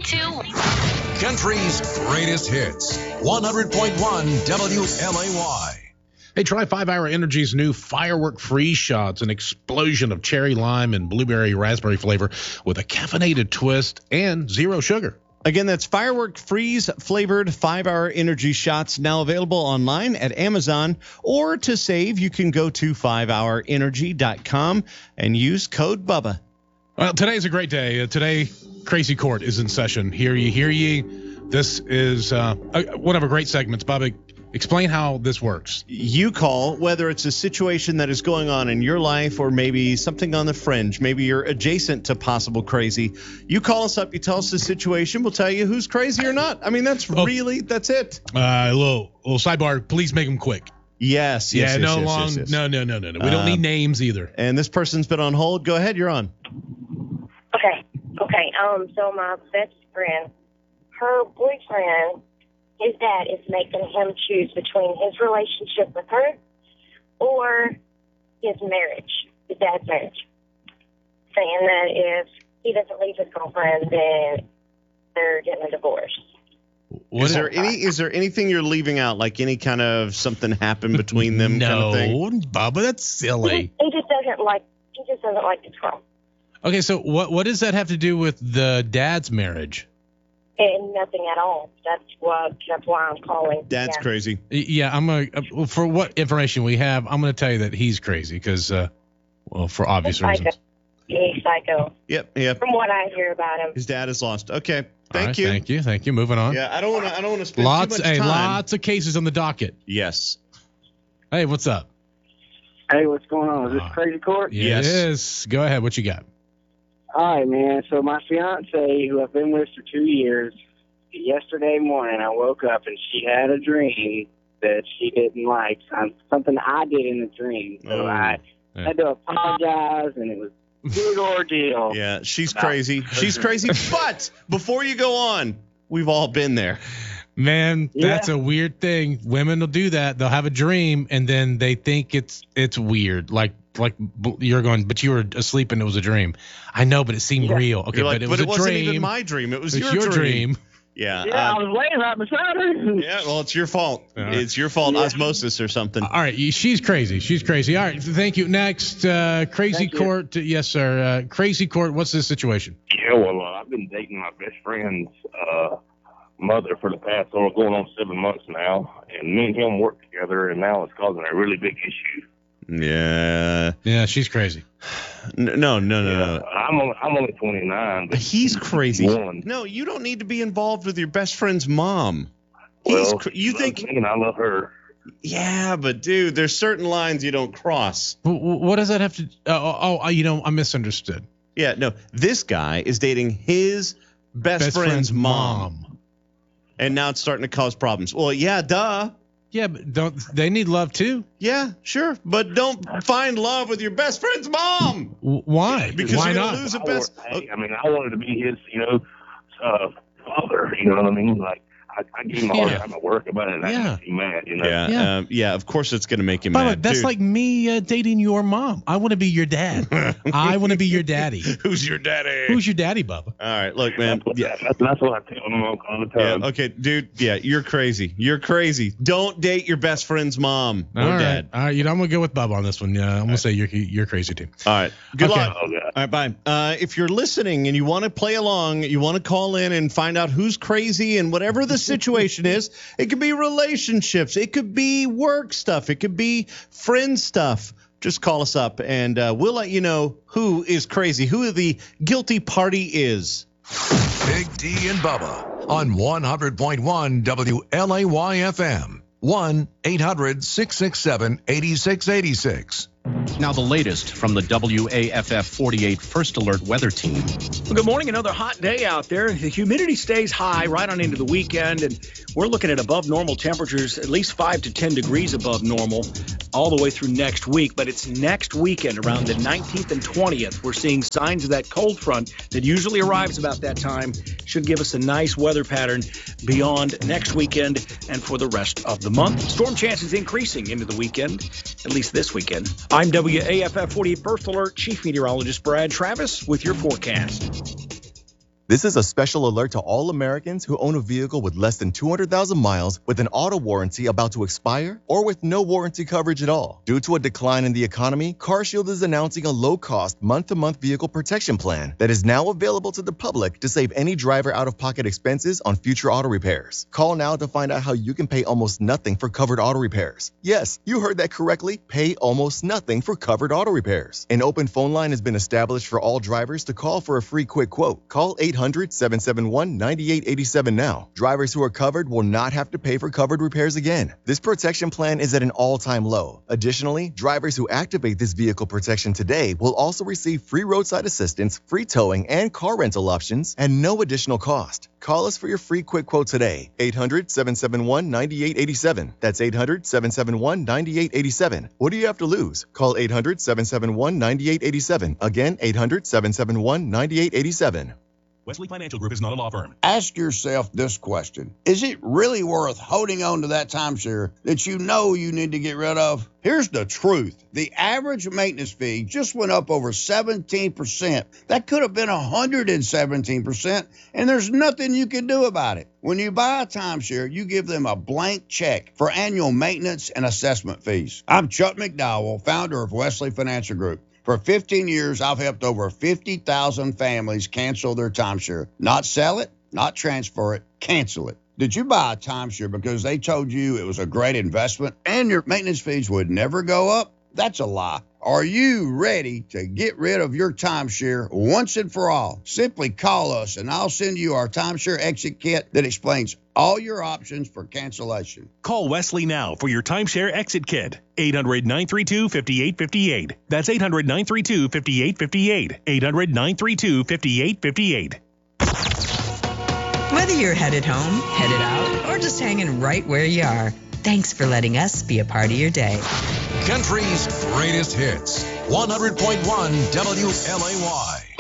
to Country's greatest hits. 100.1 WLAY. Hey, try 5-Hour Energy's new Firework Freeze Shots, an explosion of cherry lime and blueberry raspberry flavor with a caffeinated twist and zero sugar. Again, that's Firework Freeze flavored 5-Hour Energy Shots, now available online at Amazon. Or to save, you can go to 5hourenergy.com and use code BUBBA. Well, today's a great day. Today, Crazy Court is in session. Hear ye. This is one of our great segments. Bubba, explain how this works. You call, whether it's a situation that is going on in your life or maybe something on the fringe. Maybe you're adjacent to possible crazy. You call us up. You tell us the situation. We'll tell you who's crazy or not. I mean, that's it. A little sidebar. Please make them quick. Yes. No. We don't need names either. And this person's been on hold. Go ahead. You're on. Okay. So my best friend, her boyfriend, his dad is making him choose between his relationship with her or his dad's marriage. Saying that if he doesn't leave his girlfriend, then they're getting a divorce. Is there anything you're leaving out, like any kind of something happened between them kind of thing? No, Bubba, that's silly. He just doesn't like this girl. Okay, so what does that have to do with the dad's marriage? And nothing at all. That's why I'm calling. Dad's crazy. Yeah, for what information we have, I'm gonna tell you that he's crazy because, for obvious reasons. He's psycho. Yep. From what I hear about him. His dad is lost. Okay. Thank you. Moving on. Yeah, I don't want to spend too much time. Lots of cases on the docket. Yes. Hey, what's up? Hey, what's going on? Is this Crazy Court? Yes. It is. Go ahead. What you got? All right, man. So my fiance, who I've been with for 2 years, yesterday morning I woke up and she had a dream that she didn't like. Something I did in the dream. So I had to apologize, and it was a big ordeal. Yeah, she's crazy. She's crazy. But before you go on, we've all been there. Man, that's a weird thing. Women will do that. They'll have a dream, and then they think it's weird. Like you're going, but you were asleep and it was a dream. I know, but it seemed real. Okay, but it was a dream. It wasn't even my dream. It was your dream. Yeah. I was laying right beside her. Yeah, well, it's your fault. It's your fault. Yeah. Osmosis or something. All right, she's crazy. All right, thank you. Next, Crazy Court. Yes, sir. Crazy Court, what's the situation? Yeah, well, I've been dating my best friend's mother for the past going on 7 months now, and me and him work together, and now it's causing a really big issue. Yeah, she's crazy. No. I'm only 29. But he's crazy. No, you don't need to be involved with your best friend's mom. You think I love her? Yeah, but dude, there's certain lines you don't cross. What does that have to? I misunderstood. Yeah, no, this guy is dating his best friend's mom, and now it's starting to cause problems. Well, yeah, duh. Yeah, but don't they need love too? Yeah, sure, but don't find love with your best friend's mom. Why? Because why you're not? Gonna lose a best. I wanted to be his, father. You know what I mean? Like I gave him a hard time at work about it, and that makes me mad. You know? Yeah. Of course, it's going to make him mad. That's like me dating your mom. I want to be your dad. I want to be your daddy. Who's your daddy? Who's your daddy, Bubba? All right, look, man. That's what I tell him all the time. Yeah, okay, dude. Yeah, you're crazy. You're crazy. Don't date your best friend's mom or dad. All right, I'm gonna go with Bubba on this one. Yeah, I'm gonna say you're crazy too. All right. Good luck. All right, bye. If you're listening and you want to play along, you want to call in and find out who's crazy and whatever the situation is. It could be relationships. It could be work stuff. It could be friend stuff. Just call us up, and we'll let you know who is crazy, who the guilty party is. Big D and Bubba on 100.1 WLAY-FM. 1-800-667-8686. Now the latest from the WAFF 48 First Alert Weather Team. Well, good morning. Another hot day out there. The humidity stays high right on into the weekend, and we're looking at above normal temperatures, at least 5 to 10 degrees above normal, all the way through next week. But it's next weekend, around the 19th and 20th, we're seeing signs of that cold front that usually arrives about that time. Should give us a nice weather pattern beyond next weekend and for the rest of the month. Storm chances increasing into the weekend, at least this weekend. I'm WAFF 48 First Alert Chief Meteorologist Brad Travis with your forecast. This is a special alert to all Americans who own a vehicle with less than 200,000 miles with an auto warranty about to expire or with no warranty coverage at all. Due to a decline in the economy, CarShield is announcing a low-cost month-to-month vehicle protection plan that is now available to the public to save any driver out-of-pocket expenses on future auto repairs. Call now to find out how you can pay almost nothing for covered auto repairs. Yes, you heard that correctly. Pay almost nothing for covered auto repairs. An open phone line has been established for all drivers to call for a free quick quote. Call 800-771-9887 now. Drivers who are covered will not have to pay for covered repairs again. This protection plan is at an all-time low. Additionally, drivers who activate this vehicle protection today will also receive free roadside assistance, free towing, and car rental options at no additional cost. Call us for your free quick quote today. 800-771-9887. That's 800-771-9887. What do you have to lose? Call 800-771-9887. Again, 800-771-9887. Wesley Financial Group is not a law firm. Ask yourself this question. Is it really worth holding on to that timeshare that you know you need to get rid of? Here's the truth. The average maintenance fee just went up over 17%. That could have been 117%, and there's nothing you can do about it. When you buy a timeshare, you give them a blank check for annual maintenance and assessment fees. I'm Chuck McDowell, founder of Wesley Financial Group. For 15 years, I've helped over 50,000 families cancel their timeshare. Not sell it, not transfer it, cancel it. Did you buy a timeshare because they told you it was a great investment and your maintenance fees would never go up? That's a lie. Are you ready to get rid of your timeshare once and for all? Simply call us and I'll send you our timeshare exit kit that explains all your options for cancellation. Call Wesley now for your timeshare exit kit. 800-932-5858. That's 800-932-5858. 800-932-5858. Whether you're headed home, headed out, or just hanging right where you are, thanks for letting us be a part of your day. Country's greatest hits. 100.1 WLAY.